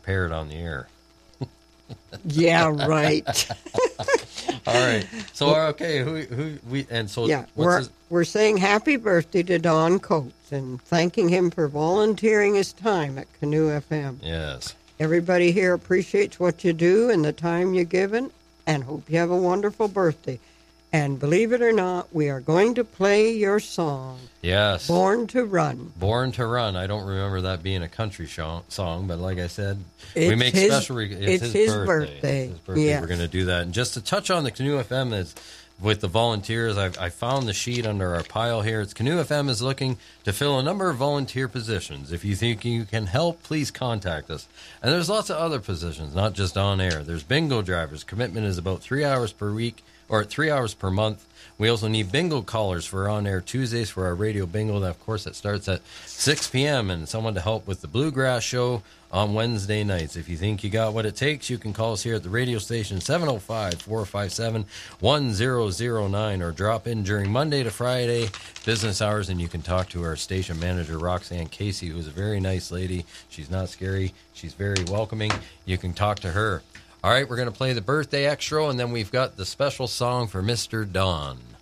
prepared on the air. Yeah, right. All right. So okay, who we and so Yeah, what's we're saying happy birthday to Don Coates and thanking him for volunteering his time at Canoe FM. yes. Everybody here appreciates what you do and the time you're given, and hope you have a wonderful birthday. And believe it or not, we are going to play your song, Yes. Born to Run. Born to Run. I don't remember that being a country song, but like I said, we It's make his- special. it's his birthday. It's his birthday. Yes. We're going to do that. And just to touch on the Canoe FM is with the volunteers, I found the sheet under our pile here. It's Canoe FM is looking to fill a number of volunteer positions. If you think you can help, please contact us. And there's lots of other positions, not just on air. There's bingo drivers. Commitment is about 3 hours per week or 3 hours per month. We also need bingo callers for on-air Tuesdays for our radio bingo. That, of course, that starts at 6 p.m. and someone to help with the Bluegrass Show on Wednesday nights. If you think you got what it takes, you can call us here at the radio station, 705-457-1009, or drop in during Monday to Friday business hours, and you can talk to our station manager, Roxanne Casey, who's a very nice lady. She's not scary. She's very welcoming. You can talk to her. All right, we're going to play the birthday extra, and then we've got the special song for Mr. Don.